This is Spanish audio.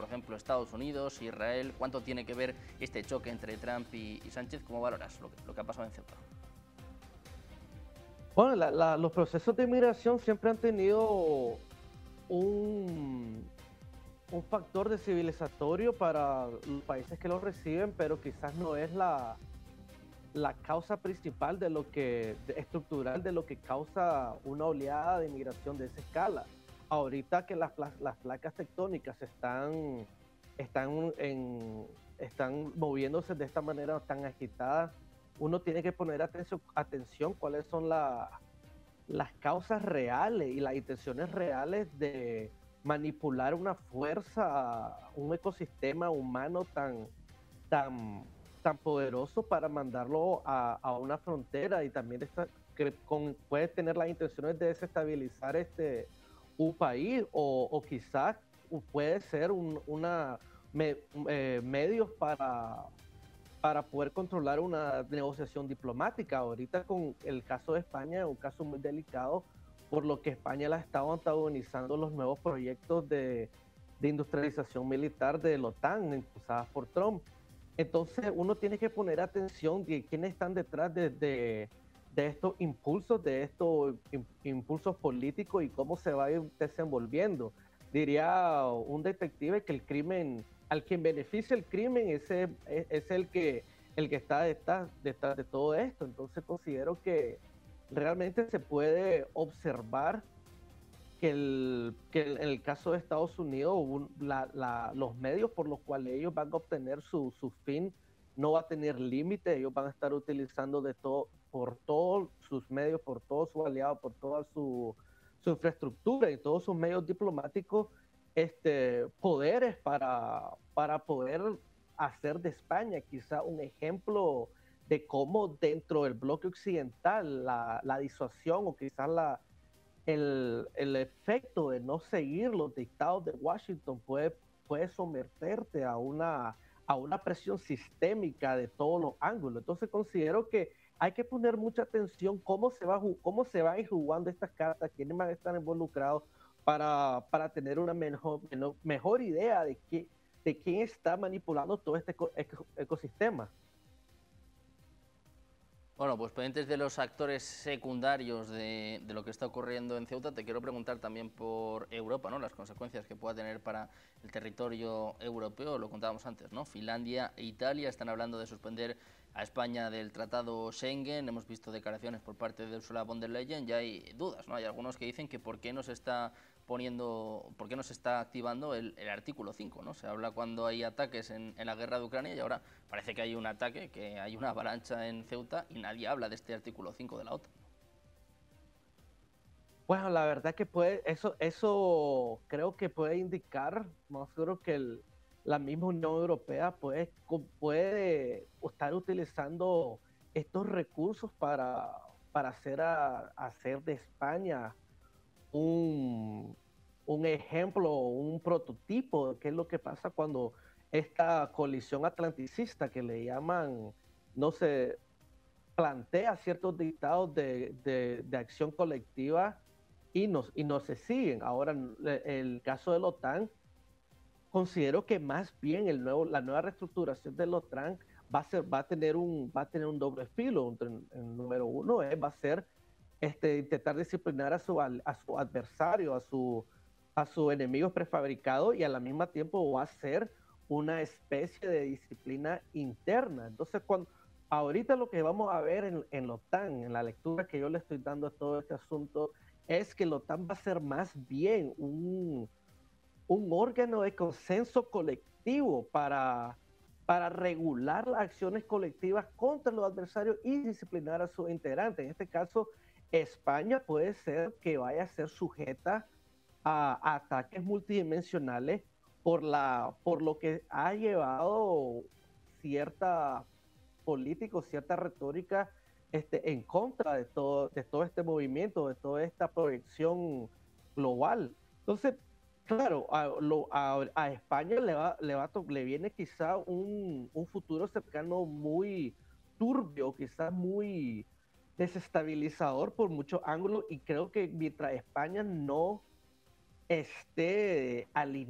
por ejemplo, Estados Unidos, Israel? ¿Cuánto tiene que ver este choque entre Trump y Sánchez? ¿Cómo valoras lo que ha pasado en Ceuta? Bueno, los procesos de inmigración siempre han tenido un, un factor de civilizatorio para los países que los reciben, pero quizás no es la causa principal estructural de lo que causa una oleada de inmigración de esa escala. Ahorita que las placas tectónicas están, están moviéndose de esta manera tan agitada, uno tiene que poner atención cuáles son las causas reales y las intenciones reales de manipular una fuerza, un ecosistema humano tan, tan poderoso para mandarlo a una frontera y también puede tener las intenciones de desestabilizar un país o quizás puede ser medios para poder controlar una negociación diplomática. Ahorita con el caso de España es un caso muy delicado, por lo que España la ha estado antagonizando los nuevos proyectos de industrialización militar de la OTAN impulsadas por Trump. Entonces uno tiene que poner atención de quiénes están detrás de estos impulsos, impulsos políticos y cómo se va a ir desenvolviendo. Diría un detective que el crimen, al quien beneficia el crimen, es el que está detrás de todo esto. Entonces considero que realmente se puede observar en el caso de Estados Unidos, los medios por los cuales ellos van a obtener su fin no va a tener límite. Ellos van a estar utilizando por todos sus medios, por todos sus aliados, por toda su infraestructura y todos sus medios diplomáticos, poderes para poder hacer de España quizá un ejemplo de cómo dentro del bloque occidental la disuasión o quizás el efecto de no seguir los dictados de Washington puede someterte a una presión sistémica de todos los ángulos. Entonces considero que hay que poner mucha atención cómo se van a ir jugando estas cartas, quiénes van a estar involucrados para tener una mejor idea de quién está manipulando todo este ecosistema. Bueno, pues pendientes de los actores secundarios de lo que está ocurriendo en Ceuta, te quiero preguntar también por Europa, ¿no? Las consecuencias que pueda tener para el territorio europeo, lo contábamos antes, ¿no? Finlandia e Italia están hablando de suspender a España del Tratado Schengen. Hemos visto declaraciones por parte de Ursula von der Leyen, ya hay dudas, ¿no? Hay algunos que dicen que por qué no se está activando el artículo 5, ¿no? Se habla cuando hay ataques en la guerra de Ucrania y ahora parece que hay un ataque, que hay una avalancha en Ceuta y nadie habla de este artículo 5 de la OTAN. Bueno, la verdad que eso creo que puede indicar, más seguro que la misma Unión Europea puede estar utilizando estos recursos para hacer de España un, un ejemplo, un prototipo de qué es lo que pasa cuando esta coalición atlanticista que le llaman, no sé, plantea ciertos dictados de acción colectiva y no se siguen. Ahora, el caso de la OTAN, considero que más bien la nueva reestructuración de la OTAN va a tener un doble filo. El número uno va a ser intentar disciplinar a su adversario, a su enemigo prefabricado y al mismo tiempo va a ser una especie de disciplina interna. Entonces, ahorita lo que vamos a ver en la OTAN, en la lectura que yo le estoy dando a todo este asunto, es que la OTAN va a ser más bien un órgano de consenso colectivo para regular las acciones colectivas contra los adversarios y disciplinar a sus integrantes. En este caso, España puede ser que vaya a ser sujeta a ataques multidimensionales por lo que ha llevado cierta política, cierta retórica en contra de todo este movimiento, de toda esta proyección global. Entonces, claro, a España le viene quizá un futuro cercano muy turbio, quizá muy desestabilizador por muchos ángulos y creo que mientras España no esté alineada